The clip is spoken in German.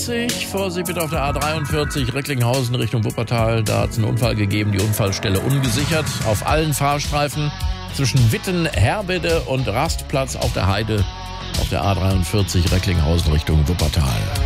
A43, Vorsicht bitte auf der A43 Recklinghausen Richtung Wuppertal. Da hat es einen Unfall gegeben, die Unfallstelle ungesichert. Auf allen Fahrstreifen zwischen Witten, Herbede und Rastplatz auf der Heide auf der A43 Recklinghausen Richtung Wuppertal.